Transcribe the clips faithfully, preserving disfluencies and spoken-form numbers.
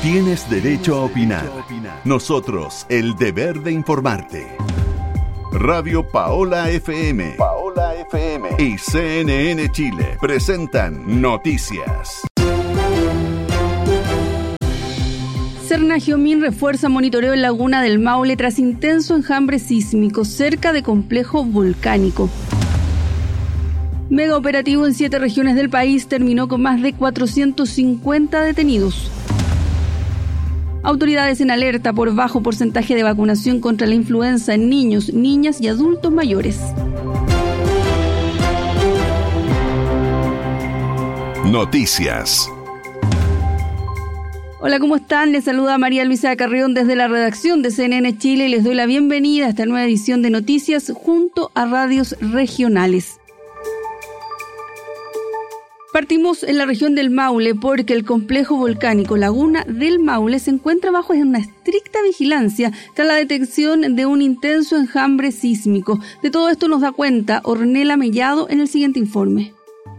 Tienes derecho a opinar. Nosotros, el deber de informarte. Radio Paola F M, Paola F M y C N N Chile presentan Noticias. Cernagiomín refuerza monitoreo en Laguna del Maule tras intenso enjambre sísmico cerca de complejo volcánico. Mega operativo en siete regiones del país terminó con más de cuatrocientos cincuenta detenidos. Autoridades en alerta por bajo porcentaje de vacunación contra la influenza en niños, niñas y adultos mayores. Noticias. Hola, ¿cómo están? Les saluda María Luisa Carrión desde la redacción de C N N Chile y les doy la bienvenida a esta nueva edición de Noticias junto a radios regionales. Partimos en la región del Maule porque el complejo volcánico Laguna del Maule se encuentra bajo una estricta vigilancia tras la detección de un intenso enjambre sísmico. De todo esto nos da cuenta Ornella Mellado en el siguiente informe.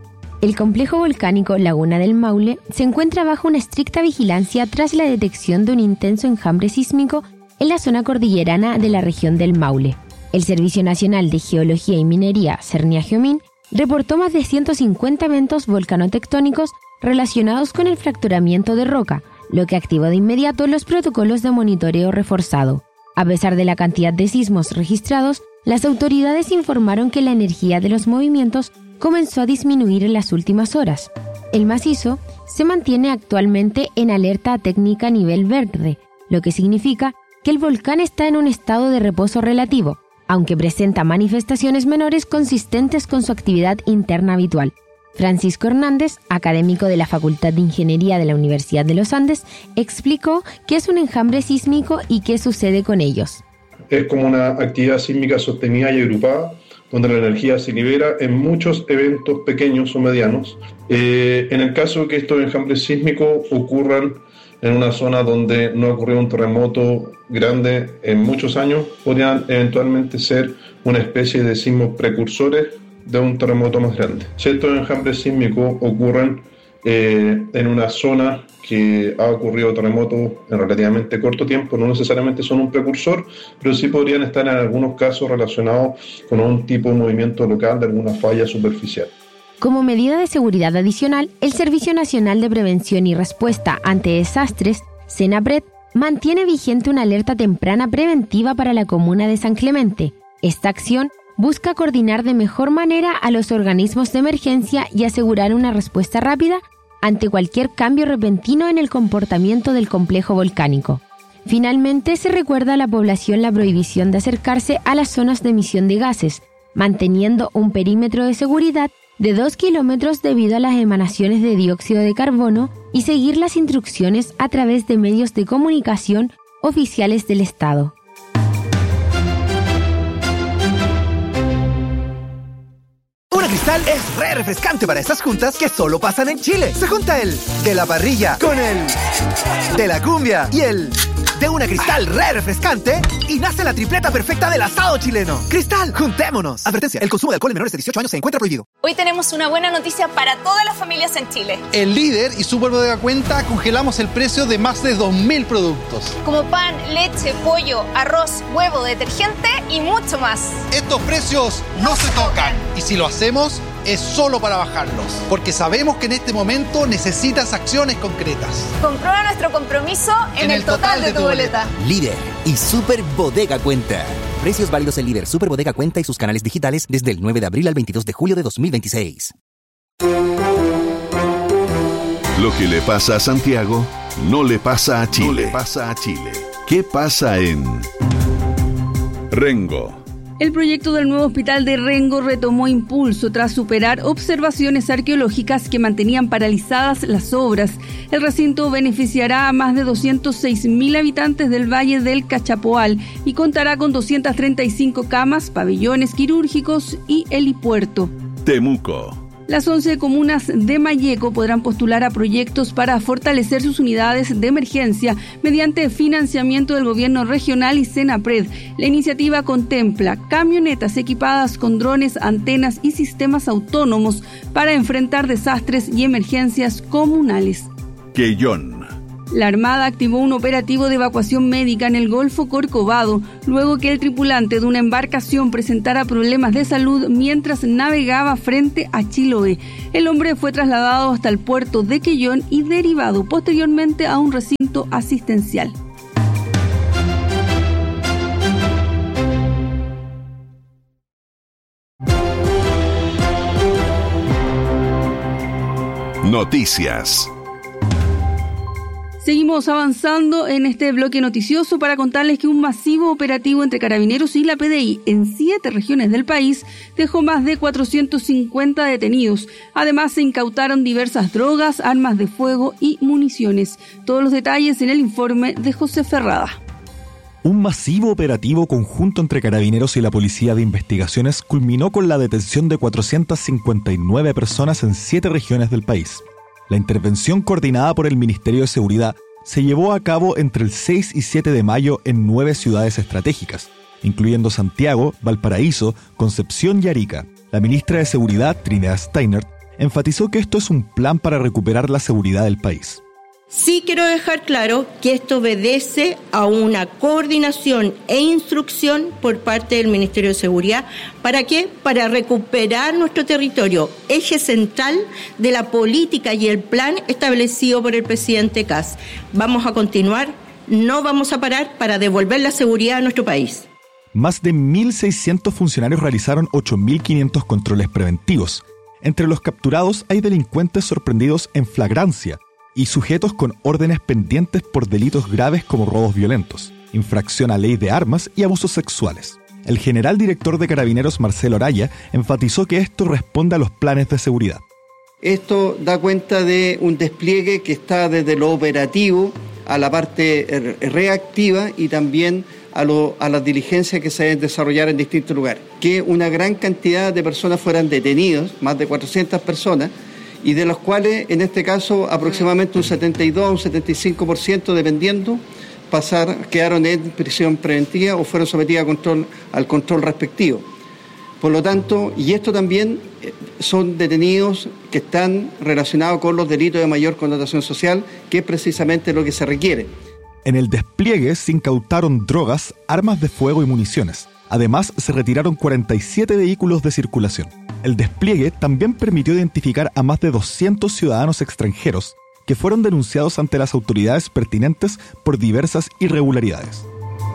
El complejo volcánico Laguna del Maule se encuentra bajo una estricta vigilancia tras la detección de un intenso enjambre sísmico en la zona cordillerana de la región del Maule. El Servicio Nacional de Geología y Minería, Cernagiomín, reportó más de ciento cincuenta eventos volcanotectónicos relacionados con el fracturamiento de roca, lo que activó de inmediato los protocolos de monitoreo reforzado. A pesar de la cantidad de sismos registrados, las autoridades informaron que la energía de los movimientos comenzó a disminuir en las últimas horas. El macizo se mantiene actualmente en alerta técnica nivel verde, lo que significa que el volcán está en un estado de reposo relativo, aunque presenta manifestaciones menores consistentes con su actividad interna habitual. Francisco Hernández, académico de la Facultad de Ingeniería de la Universidad de los Andes, explicó qué es un enjambre sísmico y qué sucede con ellos. Es como una actividad sísmica sostenida y agrupada, donde la energía se libera en muchos eventos pequeños o medianos. Eh, en el caso que estos enjambres sísmicos ocurran en una zona donde no ha ocurrido un terremoto grande en muchos años, podrían eventualmente ser una especie de sismos precursores de un terremoto más grande. Si estos enjambres sísmicos ocurren eh, en una zona que ha ocurrido terremoto en relativamente corto tiempo, no necesariamente son un precursor, pero sí podrían estar en algunos casos relacionados con un tipo de movimiento local de alguna falla superficial. Como medida de seguridad adicional, el Servicio Nacional de Prevención y Respuesta ante Desastres, SENAPRED, mantiene vigente una alerta temprana preventiva para la comuna de San Clemente. Esta acción busca coordinar de mejor manera a los organismos de emergencia y asegurar una respuesta rápida ante cualquier cambio repentino en el comportamiento del complejo volcánico. Finalmente, se recuerda a la población la prohibición de acercarse a las zonas de emisión de gases, manteniendo un perímetro de seguridad de dos kilómetros debido a las emanaciones de dióxido de carbono y seguir las instrucciones a través de medios de comunicación oficiales del Estado. Una Cristal es re refrescante para esas juntas que solo pasan en Chile. Se junta el de la parrilla con el de la cumbia y el de una Cristal re refrescante y nace la tripleta perfecta del asado chileno. Cristal, juntémonos. Advertencia, el consumo de alcohol en menores de dieciocho años se encuentra prohibido. Hoy tenemos una buena noticia para todas las familias en Chile. En Líder y Super Bodega Cuenta congelamos el precio de más de dos mil productos. Como pan, leche, pollo, arroz, huevo, detergente y mucho más. Estos precios no se tocan. Y si lo hacemos, es solo para bajarlos. Porque sabemos que en este momento necesitas acciones concretas. Comprueba nuestro compromiso en, en el, el total, total de, de tu boleta. Líder y Super Bodega Cuenta. Precios válidos en Líder, Super Bodega Cuenta y sus canales digitales desde el nueve de abril al veintidós de julio de dos mil veintiséis. Lo que le pasa a Santiago no le pasa a Chile. No le pasa a Chile. ¿Qué pasa en Rengo? El proyecto del nuevo hospital de Rengo retomó impulso tras superar observaciones arqueológicas que mantenían paralizadas las obras. El recinto beneficiará a más de doscientos seis mil habitantes del Valle del Cachapoal y contará con doscientas treinta y cinco camas, pabellones quirúrgicos y helipuerto. Temuco. Las once comunas de Malleco podrán postular a proyectos para fortalecer sus unidades de emergencia mediante financiamiento del gobierno regional y SENAPRED. La iniciativa contempla camionetas equipadas con drones, antenas y sistemas autónomos para enfrentar desastres y emergencias comunales. Quellón. La Armada activó un operativo de evacuación médica en el Golfo Corcovado, luego que el tripulante de una embarcación presentara problemas de salud mientras navegaba frente a Chiloé. El hombre fue trasladado hasta el puerto de Quellón y derivado posteriormente a un recinto asistencial. Noticias. Seguimos avanzando en este bloque noticioso para contarles que un masivo operativo entre Carabineros y la P D I en siete regiones del país dejó más de cuatrocientos cincuenta detenidos. Además, se incautaron diversas drogas, armas de fuego y municiones. Todos los detalles en el informe de José Ferrada. Un masivo operativo conjunto entre Carabineros y la Policía de Investigaciones culminó con la detención de cuatrocientas cincuenta y nueve personas en siete regiones del país. La intervención coordinada por el Ministerio de Seguridad se llevó a cabo entre el seis y siete de mayo en nueve ciudades estratégicas, incluyendo Santiago, Valparaíso, Concepción y Arica. La ministra de Seguridad, Trinidad Steiner, enfatizó que esto es un plan para recuperar la seguridad del país. Sí quiero dejar claro que esto obedece a una coordinación e instrucción por parte del Ministerio de Seguridad. ¿Para qué? Para recuperar nuestro territorio, eje central de la política y el plan establecido por el presidente Kast. Vamos a continuar, no vamos a parar para devolver la seguridad a nuestro país. Más de mil seiscientos funcionarios realizaron ocho mil quinientos controles preventivos. Entre los capturados hay delincuentes sorprendidos en flagrancia y sujetos con órdenes pendientes por delitos graves como robos violentos, infracción a ley de armas y abusos sexuales. El general director de Carabineros, Marcelo Araya, enfatizó que esto responde a los planes de seguridad. Esto da cuenta de un despliegue que está desde lo operativo a la parte reactiva y también a, lo, a las diligencias que se deben desarrollar en distintos lugares. Que una gran cantidad de personas fueran detenidas, más de cuatrocientas personas, y de los cuales, en este caso, aproximadamente un setenta y dos a un setenta y cinco por ciento, dependiendo, pasar, quedaron en prisión preventiva o fueron sometidas a control, al control respectivo. Por lo tanto, y esto también son detenidos que están relacionados con los delitos de mayor connotación social, que es precisamente lo que se requiere. En el despliegue se incautaron drogas, armas de fuego y municiones. Además, se retiraron cuarenta y siete vehículos de circulación. El despliegue también permitió identificar a más de doscientos ciudadanos extranjeros que fueron denunciados ante las autoridades pertinentes por diversas irregularidades.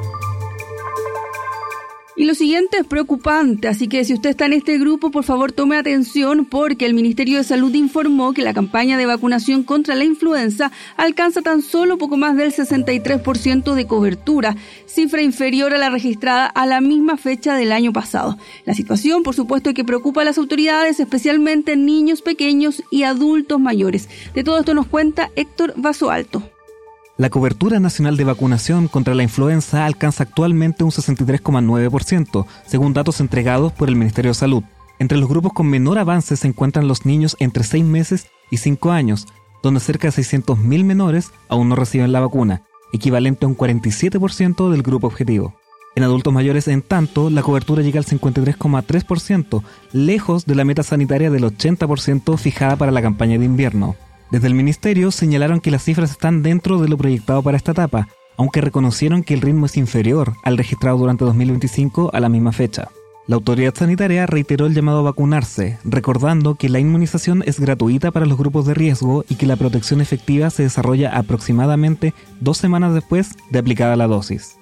Y lo siguiente es preocupante, así que si usted está en este grupo, por favor tome atención porque el Ministerio de Salud informó que la campaña de vacunación contra la influenza alcanza tan solo poco más del sesenta y tres por ciento de cobertura, cifra inferior a la registrada a la misma fecha del año pasado. La situación, por supuesto, que preocupa a las autoridades, especialmente niños pequeños y adultos mayores. De todo esto nos cuenta Héctor Vasoalto. La cobertura nacional de vacunación contra la influenza alcanza actualmente un sesenta y tres coma nueve por ciento, según datos entregados por el Ministerio de Salud. Entre los grupos con menor avance se encuentran los niños entre seis meses y cinco años, donde cerca de seiscientos mil menores aún no reciben la vacuna, equivalente a un cuarenta y siete por ciento del grupo objetivo. En adultos mayores, en tanto, la cobertura llega al cincuenta y tres coma tres por ciento, lejos de la meta sanitaria del ochenta por ciento fijada para la campaña de invierno. Desde el Ministerio señalaron que las cifras están dentro de lo proyectado para esta etapa, aunque reconocieron que el ritmo es inferior al registrado durante dos mil veinticinco a la misma fecha. La autoridad sanitaria reiteró el llamado a vacunarse, recordando que la inmunización es gratuita para los grupos de riesgo y que la protección efectiva se desarrolla aproximadamente dos semanas después de aplicada la dosis.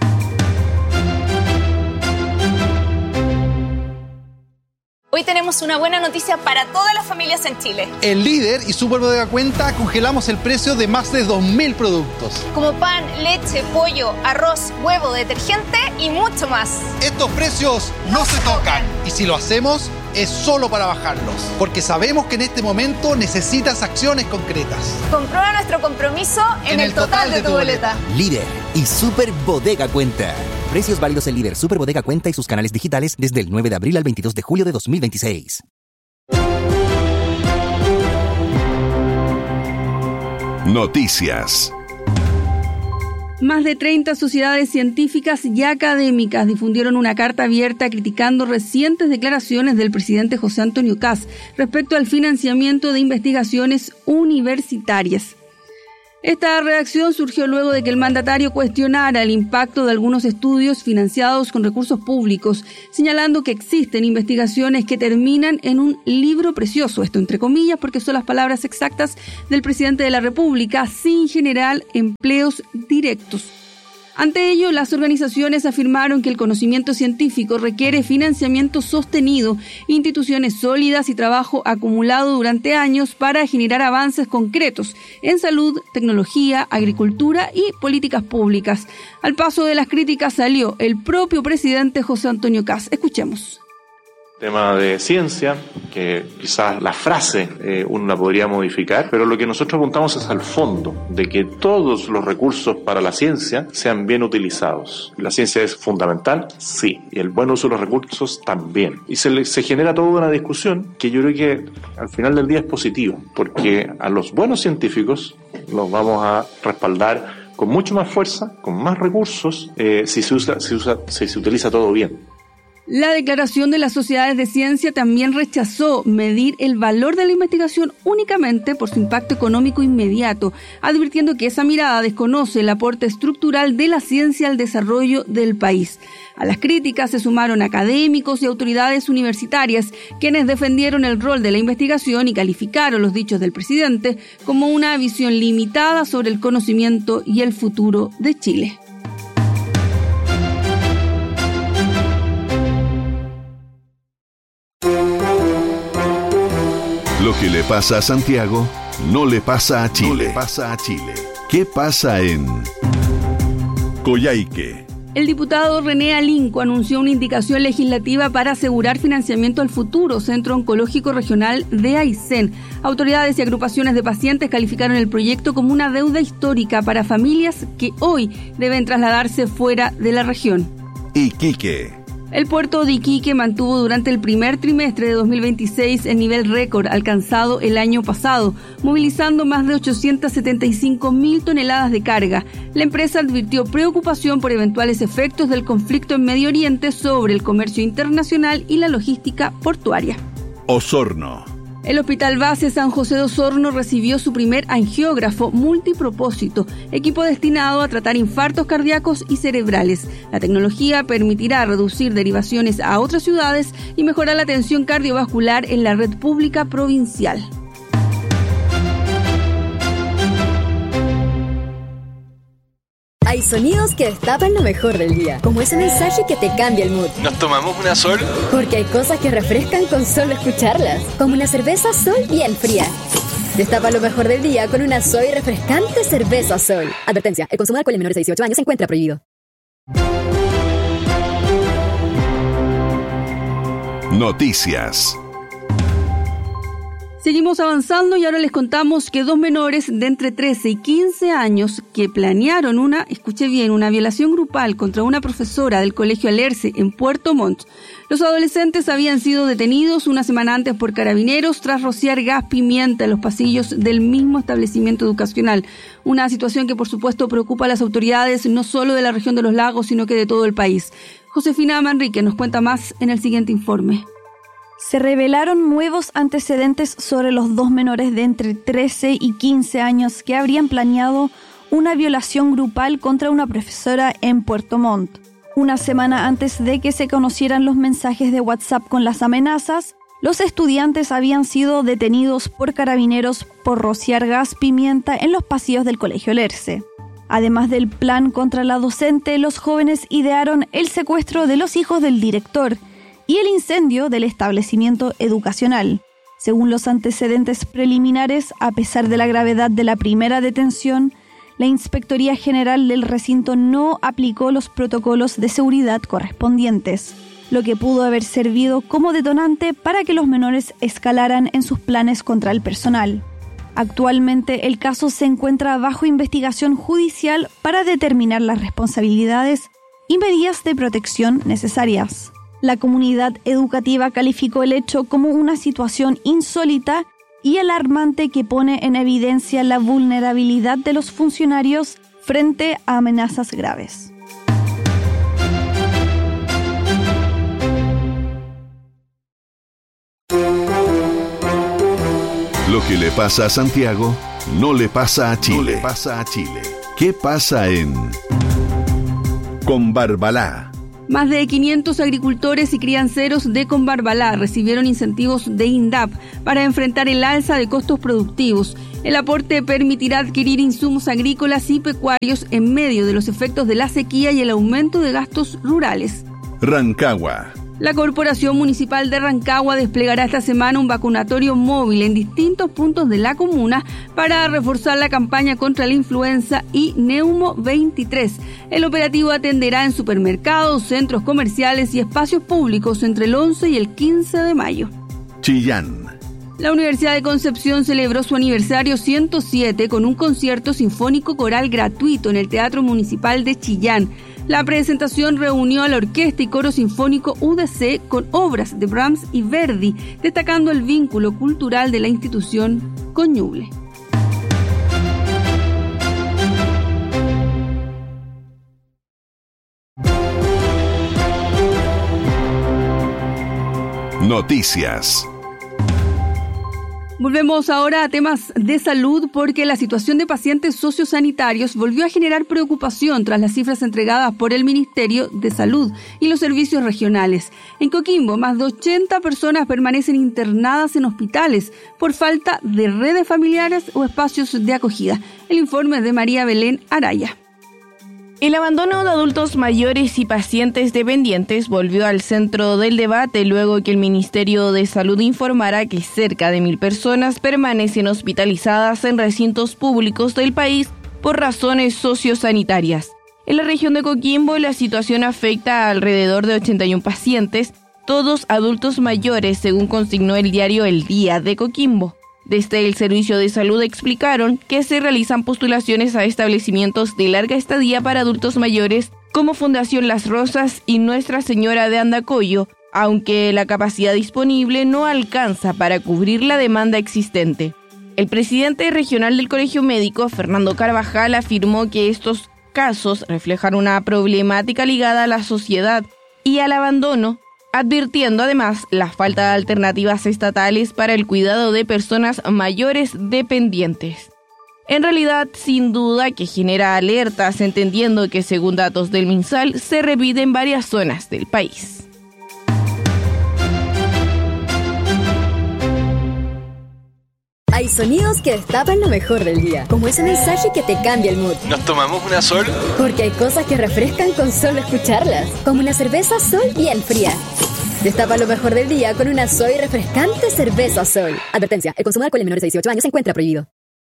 Hoy tenemos una buena noticia para todas las familias en Chile. En Líder y Super Bodega Cuenta congelamos el precio de más de dos mil productos. Como pan, leche, pollo, arroz, huevo, detergente y mucho más. Estos precios no se tocan. Y si lo hacemos, es solo para bajarlos. Porque sabemos que en este momento necesitas acciones concretas. Comprueba nuestro compromiso en, en el, el total, total de, de tu boleta. boleta. Líder y Super Bodega Cuenta. Precios válidos en Líder, Super Bodega Cuenta y sus canales digitales desde el nueve de abril al veintidós de julio de dos mil veintiséis. Noticias. Más de treinta sociedades científicas y académicas difundieron una carta abierta criticando recientes declaraciones del presidente José Antonio Kast respecto al financiamiento de investigaciones universitarias. Esta reacción surgió luego de que el mandatario cuestionara el impacto de algunos estudios financiados con recursos públicos, señalando que existen investigaciones que terminan en un libro precioso, esto entre comillas porque son las palabras exactas del presidente de la República, sin generar empleos directos. Ante ello, las organizaciones afirmaron que el conocimiento científico requiere financiamiento sostenido, instituciones sólidas y trabajo acumulado durante años para generar avances concretos en salud, tecnología, agricultura y políticas públicas. Al paso de las críticas salió el propio presidente José Antonio Kast. Escuchemos. Tema de ciencia, que quizás la frase eh, uno la podría modificar, pero lo que nosotros apuntamos es al fondo, de que todos los recursos para la ciencia sean bien utilizados. La ciencia es fundamental, sí, y el buen uso de los recursos también. Y se, le, se genera toda una discusión que yo creo que al final del día es positivo, porque a los buenos científicos los vamos a respaldar con mucho más fuerza, con más recursos, eh, si se usa, si usa, si se utiliza todo bien. La declaración de las sociedades de ciencia también rechazó medir el valor de la investigación únicamente por su impacto económico inmediato, advirtiendo que esa mirada desconoce el aporte estructural de la ciencia al desarrollo del país. A las críticas se sumaron académicos y autoridades universitarias, quienes defendieron el rol de la investigación y calificaron los dichos del presidente como una visión limitada sobre el conocimiento y el futuro de Chile. Lo que le pasa a Santiago no le pasa a Chile. No le pasa a Chile. ¿Qué pasa en Coyhaique? El diputado René Alinco anunció una indicación legislativa para asegurar financiamiento al futuro Centro Oncológico Regional de Aysén. Autoridades y agrupaciones de pacientes calificaron el proyecto como una deuda histórica para familias que hoy deben trasladarse fuera de la región. Iquique. El puerto de Iquique mantuvo durante el primer trimestre de dos mil veintiséis el nivel récord alcanzado el año pasado, movilizando más de ochocientas setenta y cinco mil toneladas de carga. La empresa advirtió preocupación por eventuales efectos del conflicto en Medio Oriente sobre el comercio internacional y la logística portuaria. Osorno. El Hospital Base San José de Osorno recibió su primer angiógrafo multipropósito, equipo destinado a tratar infartos cardíacos y cerebrales. La tecnología permitirá reducir derivaciones a otras ciudades y mejorar la atención cardiovascular en la red pública provincial. Hay sonidos que destapan lo mejor del día, como ese mensaje que te cambia el mood. ¿Nos tomamos una Sol? Porque hay cosas que refrescan con solo escucharlas, como una cerveza Sol bien fría. Destapa lo mejor del día con una Soy refrescante cerveza Sol. Advertencia, el consumo de alcohol en menores de dieciocho años se encuentra prohibido. Noticias. Seguimos avanzando y ahora les contamos que dos menores de entre trece y quince años que planearon una, escuche bien, una violación grupal contra una profesora del Colegio Alerce en Puerto Montt. Los adolescentes habían sido detenidos una semana antes por carabineros tras rociar gas pimienta en los pasillos del mismo establecimiento educacional. Una situación que por supuesto preocupa a las autoridades no solo de la región de los lagos, sino que de todo el país. Josefina Manrique nos cuenta más en el siguiente informe. Se revelaron nuevos antecedentes sobre los dos menores de entre trece y quince años que habrían planeado una violación grupal contra una profesora en Puerto Montt. Una semana antes de que se conocieran los mensajes de WhatsApp con las amenazas, los estudiantes habían sido detenidos por carabineros por rociar gas pimienta en los pasillos del Colegio Lerce. Además del plan contra la docente, los jóvenes idearon el secuestro de los hijos del director y el incendio del establecimiento educacional. Según los antecedentes preliminares, a pesar de la gravedad de la primera detención, la Inspectoría General del recinto no aplicó los protocolos de seguridad correspondientes, lo que pudo haber servido como detonante para que los menores escalaran en sus planes contra el personal. Actualmente el caso se encuentra bajo investigación judicial para determinar las responsabilidades y medidas de protección necesarias. La comunidad educativa calificó el hecho como una situación insólita y alarmante que pone en evidencia la vulnerabilidad de los funcionarios frente a amenazas graves. Lo que le pasa a Santiago No le pasa a Chile. No le pasa a Chile. ¿Qué pasa en Combarbalá? Más de quinientos agricultores y crianceros de Combarbalá recibieron incentivos de INDAP para enfrentar el alza de costos productivos. El aporte permitirá adquirir insumos agrícolas y pecuarios en medio de los efectos de la sequía y el aumento de gastos rurales. Rancagua. La Corporación Municipal de Rancagua desplegará esta semana un vacunatorio móvil en distintos puntos de la comuna para reforzar la campaña contra la influenza y Neumo veintitrés. El operativo atenderá en supermercados, centros comerciales y espacios públicos entre el once y el quince de mayo. Chillán. La Universidad de Concepción celebró su aniversario ciento siete con un concierto sinfónico coral gratuito en el Teatro Municipal de Chillán. La presentación reunió a la Orquesta y Coro Sinfónico U D C con obras de Brahms y Verdi, destacando el vínculo cultural de la institución con Ñuble. Noticias. Volvemos ahora a temas de salud porque la situación de pacientes sociosanitarios volvió a generar preocupación tras las cifras entregadas por el Ministerio de Salud y los servicios regionales. En Coquimbo, más de ochenta personas permanecen internadas en hospitales por falta de redes familiares o espacios de acogida. El informe es de María Belén Araya. El abandono de adultos mayores y pacientes dependientes volvió al centro del debate luego que el Ministerio de Salud informara que cerca de mil personas permanecen hospitalizadas en recintos públicos del país por razones sociosanitarias. En la región de Coquimbo, la situación afecta a alrededor de ochenta y uno pacientes, todos adultos mayores, según consignó el diario El Día de Coquimbo. Desde el Servicio de Salud explicaron que se realizan postulaciones a establecimientos de larga estadía para adultos mayores como Fundación Las Rosas y Nuestra Señora de Andacollo, aunque la capacidad disponible no alcanza para cubrir la demanda existente. El presidente regional del Colegio Médico, Fernando Carvajal, afirmó que estos casos reflejan una problemática ligada a la sociedad y al abandono, advirtiendo además la falta de alternativas estatales para el cuidado de personas mayores dependientes. En realidad, sin duda que genera alertas, entendiendo que según datos del MinSal se repite en varias zonas del país. Hay sonidos que destapan lo mejor del día, como ese mensaje que te cambia el mood. ¿Nos tomamos una Sol? Porque hay cosas que refrescan con solo escucharlas, como una cerveza Sol bien fría. Destapa lo mejor del día con una Soy refrescante cerveza Sol. Advertencia, el consumo de alcohol en menores de dieciocho años se encuentra prohibido.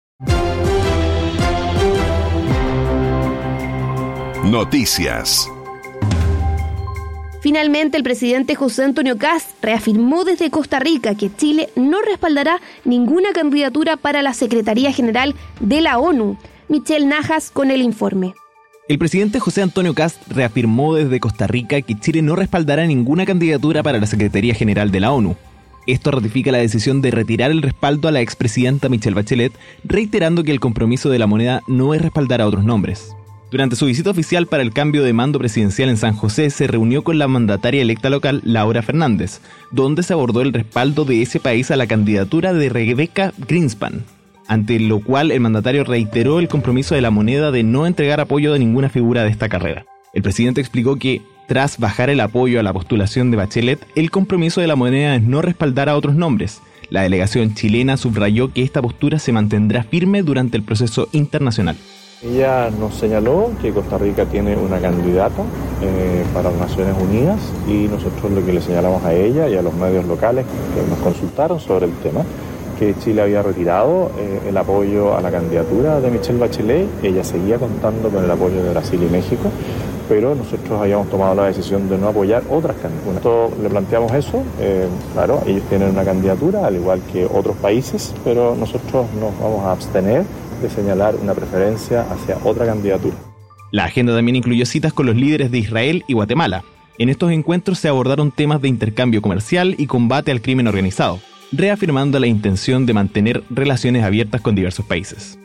Noticias. Finalmente, el presidente José Antonio Kast reafirmó desde Costa Rica que Chile no respaldará ninguna candidatura para la Secretaría General de la ONU. Michelle Najas con el informe. El presidente José Antonio Kast reafirmó desde Costa Rica que Chile no respaldará ninguna candidatura para la Secretaría General de la ONU. Esto ratifica la decisión de retirar el respaldo a la expresidenta Michelle Bachelet, reiterando que el compromiso de la moneda no es respaldar a otros nombres. Durante su visita oficial para el cambio de mando presidencial en San José, se reunió con la mandataria electa local, Laura Fernández, donde se abordó el respaldo de ese país a la candidatura de Rebecca Greenspan, ante lo cual el mandatario reiteró el compromiso de la moneda de no entregar apoyo de ninguna figura de esta carrera. El presidente explicó que, tras bajar el apoyo a la postulación de Bachelet, el compromiso de la moneda es no respaldar a otros nombres. La delegación chilena subrayó que esta postura se mantendrá firme durante el proceso internacional. Ella nos señaló que Costa Rica tiene una candidata eh, para las Naciones Unidas y nosotros lo que le señalamos a ella y a los medios locales que nos consultaron sobre el tema, que Chile había retirado eh, el apoyo a la candidatura de Michelle Bachelet. Ella seguía contando con el apoyo de Brasil y México, pero nosotros habíamos tomado la decisión de no apoyar otras candidaturas. Nosotros le planteamos eso, eh, claro, ellos tienen una candidatura al igual que otros países, pero nosotros nos vamos a abstener de señalar una preferencia hacia otra candidatura. La agenda también incluyó citas con los líderes de Israel y Guatemala. En estos encuentros se abordaron temas de intercambio comercial y combate al crimen organizado, reafirmando la intención de mantener relaciones abiertas con diversos países.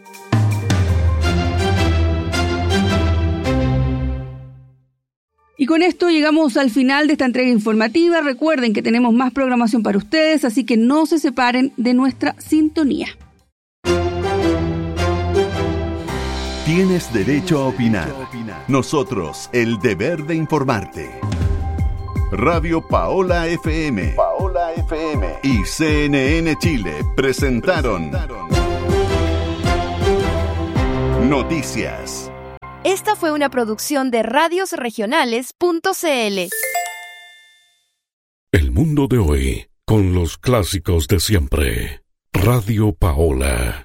Y con esto llegamos al final de esta entrega informativa. Recuerden que tenemos más programación para ustedes, así que no se separen de nuestra sintonía. Tienes derecho a opinar. Nosotros, el deber de informarte. Radio Paola F M, Paola F M y C N N Chile presentaron Noticias. Esta fue una producción de radios regionales punto c l. El mundo de hoy, con los clásicos de siempre. Radio Paola.